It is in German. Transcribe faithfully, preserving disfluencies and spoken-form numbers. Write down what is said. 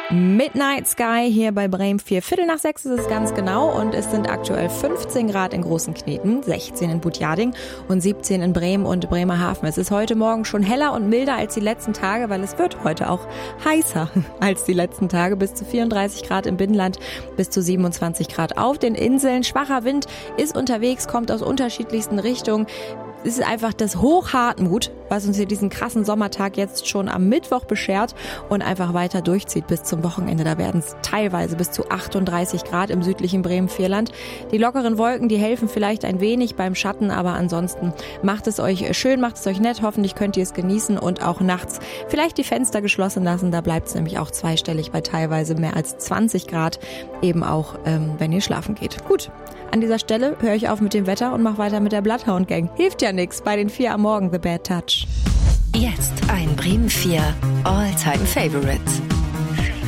Midnight Sky hier bei Bremen vier. Viertel nach sechs ist es ganz genau und es sind aktuell fünfzehn Grad in Großen Kneten, sechzehn in Butjading und siebzehn in Bremen und Bremerhaven. Es ist heute Morgen schon heller und milder als die letzten Tage, weil es wird heute auch heißer als die letzten Tage. Bis zu vierunddreißig Grad im Binnenland, bis zu siebenundzwanzig Grad auf den Inseln. Schwacher Wind ist unterwegs, kommt aus unterschiedlichsten Richtungen. Es ist einfach das Hochhartmut, was uns hier diesen krassen Sommertag jetzt schon am Mittwoch beschert und einfach weiter durchzieht bis zum Wochenende. Da werden es teilweise bis zu achtunddreißig Grad im südlichen Bremen-Vierland. Die lockeren Wolken, die helfen vielleicht ein wenig beim Schatten, aber ansonsten macht es euch schön, macht es euch nett. Hoffentlich könnt ihr es genießen und auch nachts vielleicht die Fenster geschlossen lassen. Da bleibt es nämlich auch zweistellig bei teilweise mehr als zwanzig Grad, eben auch, ähm, wenn ihr schlafen geht. Gut, an dieser Stelle höre ich auf mit dem Wetter und mache weiter mit der Bloodhound Gang. Hilft ja nix bei den vier am Morgen, The Bad Touch. Jetzt ein Bremen vier All-Time Favorite.